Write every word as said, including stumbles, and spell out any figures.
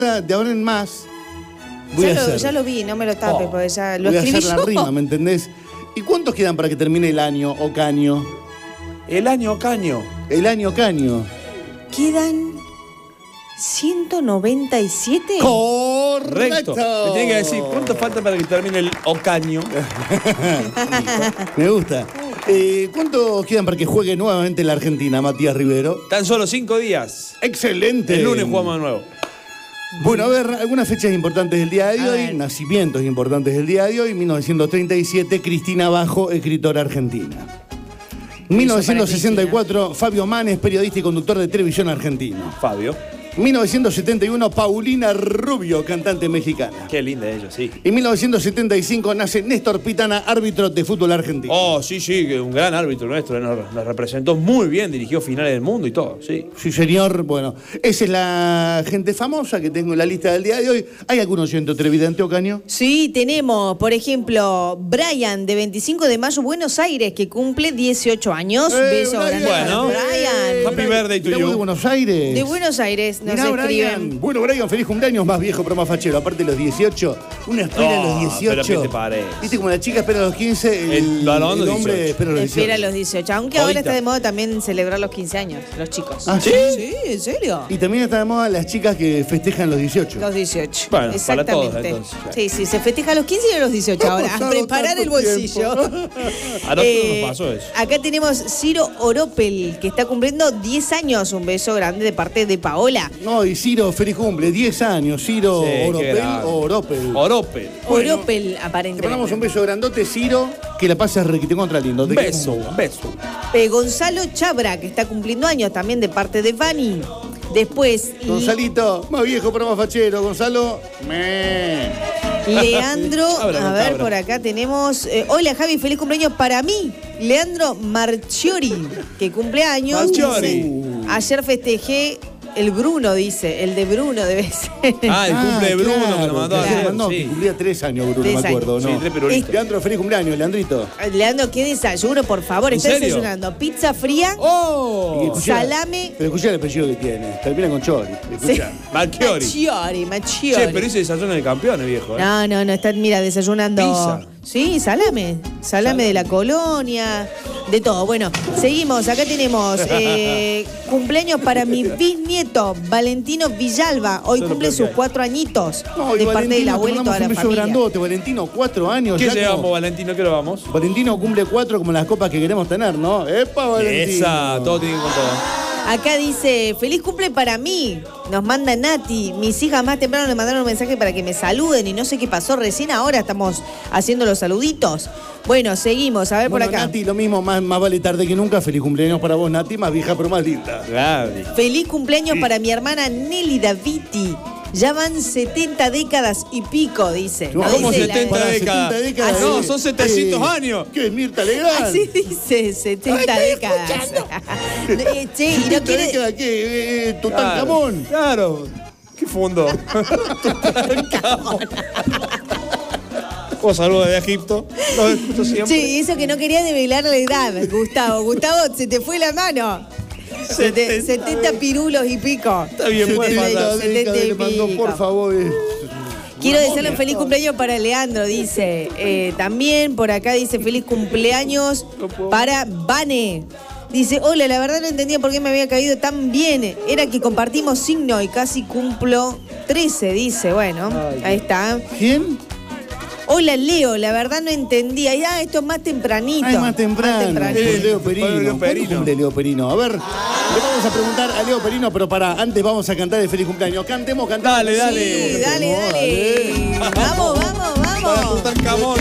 de ahora en más voy ya, a lo, hacer. ya lo vi, no me lo tapes, Oh, porque ya lo voy a escribí hacer yo. la rima, ¿me entendés? ¿Y cuántos quedan para que termine el año Ocaño? El año Caño. El año Ocaño. Quedan ciento noventa y siete. Correcto. Me tiene que decir, ¿cuánto falta para que termine el Ocaño? Me gusta. Eh, ¿Cuántos quedan para que juegue nuevamente la Argentina, Matías Rivero? Tan solo cinco días. Excelente. El lunes jugamos de nuevo. Bueno, a ver, algunas fechas importantes del día de A hoy, ver. nacimientos importantes del día de hoy. mil novecientos treinta y siete, Cristina Bajo, escritora argentina. mil novecientos sesenta y cuatro, Fabio Manes, periodista y conductor de televisión argentino. Fabio. mil novecientos setenta y uno, Paulina Rubio, cantante mexicana. Qué linda ella, sí. En mil novecientos setenta y cinco nace Néstor Pitana, árbitro de fútbol argentino. Oh, sí, sí, que un gran árbitro nuestro. Nos, nos representó muy bien, dirigió finales del mundo y todo, sí. Sí, señor. Bueno, esa es la gente famosa que tengo en la lista del día de hoy. ¿Hay algún oyente televidente, Ocaño? Sí, tenemos, por ejemplo, Brian, de veinticinco de mayo, Buenos Aires, que cumple dieciocho años. Eh, Beso Brian. grande para Bueno. Brian. Happy birthday to Estamos you. de Buenos Aires. De Buenos Aires nos Mirá, escriben. Brian. Bueno, Brian, feliz cumpleaños, más viejo pero más fachero. Aparte de los dieciocho, una espera a Oh, los dieciocho. pero ¿qué te parece? Viste, como la chica espera a los quince, el, El varón, el los hombre dieciocho. espera a los dieciocho. Espera los dieciocho. Aunque ahora Ahorita. está de moda también celebrar los quince años, los chicos. ¿Ah, sí? Sí, ¿en serio? Y también está de moda las chicas que festejan los dieciocho. Los dieciocho. Bueno, para exactamente. todos, entonces. Sí, sí, se festeja a los quince y a los dieciocho Ha ahora. A pasado preparar tanto el bolsillo. A nosotros Eh, nos pasó eso. Acá tenemos Ciro Oropel, que está cumpliendo diez años. Un beso grande de parte de Paola. No, y Ciro, feliz cumple, diez años. Ciro, Sí, qué Oropel grande. o Oropel. Oropel. Bueno, Oropel, Te aparentemente. mandamos un beso grandote, Ciro, que la pases requete contra lindo. Un Te queremos beso, mucho. un beso. Eh, Gonzalo Chabra, que está cumpliendo años también de parte de Vani. Después, Gonzalito, más viejo pero más fachero. Gonzalo, me. Leandro, Cabra, a ver, cabra. por acá tenemos. eh, Hola Javi, feliz cumpleaños para mí. Leandro Marchiori, que cumple años. Marchiori. Dice, ayer festejé el Bruno, dice. El de Bruno debe ser. Ah, el cumple de Bruno claro, que lo mandó claro. ayer. mandó, Sí. que cumplía tres años, Bruno, Tres me acuerdo, años. ¿no? Sí, tres peronistas. Leandro, feliz cumpleaños, Leandrito. Leandro, ¿qué desayuno, por favor? ¿En Está serio? desayunando pizza fría, ¡Oh! Y escuchá, salame. Pero escuchá el apellido que tiene. Termina con Chori. Escuchá. Marchiori. Machiori, Machiori. Che, pero ese desayuno de campeones, viejo. ¿eh? No, no, no, está, mira, desayunando. Pizza. Sí, salame. Salame de la colonia, de todo. Bueno, seguimos. Acá tenemos eh, cumpleaños para mi bisnieto, Valentino Villalba. Hoy Solo cumple creo que sus hay. cuatro añitos No, y de parte Valentino, del abuelo y te toda mandamos la un beso familia. grandote, Valentino, cuatro años. ¿Qué ya llevamos, como- Valentino? ¿Qué lo vamos? Valentino cumple cuatro como las copas que queremos tener, ¿no? ¡Epa, Valentino! Esa, todo tiene que con todo. Acá dice, feliz cumple para mí. Nos manda Nati. Mis hijas más temprano le mandaron un mensaje para que me saluden y no sé qué pasó. Recién ahora estamos haciendo los saluditos. Bueno, seguimos. A ver Bueno, por acá. Nati, lo mismo, más, más vale tarde que nunca. Feliz cumpleaños para vos, Nati, más vieja pero más linda. Claro. Feliz cumpleaños para mi hermana Nelly Daviti. Ya van setenta décadas y pico, dice. No, No ¿Cómo dice la- setenta Para décadas? setenta décadas, Ah, no, eh, son setecientos eh, años. ¿Qué es Mirta Legrand? Así dice, setenta décadas. Eh, che, y no ¿Mirta quiere... décadas qué? Eh, eh, Tutankamón. Claro. ¿Qué fondo? Tutankamón. Os saludo de Egipto. Los escucho siempre. Che, y eso que no quería develar la edad, Gustavo. Gustavo, se te fue la mano. Sete- setenta pirulos y pico. Está bien, puede setenta pasar. setenta décadas y le mandó, pico. por favor. eh. Quiero desearle un feliz cumpleaños para Leandro, dice. Eh, también por acá dice feliz cumpleaños para Vane. Dice, hola, la verdad no entendía por qué me había caído tan bien. Era que compartimos signo y casi cumplo trece, dice. Bueno, ahí está. ¿Quién? Hola, Leo, la verdad no entendía. Ah, esto es más tempranito. Ay, más temprano. tempranito. Eh, Leo Perino. Leo ¿Cuándo Perino. cumple Leo Perino? A ver, le vamos a preguntar a Leo Perino, pero para, antes vamos a cantar el feliz cumpleaños. Cantemos, cantemos. Dale, dale. Sí, dale, dale. Vamos, vamos, Para vamos. Tutankamón.